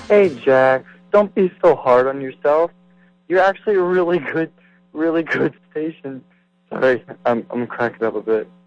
Hey, Jack, don't be so hard on yourself. You're actually a really good station. Sorry, I'm cracking up a bit.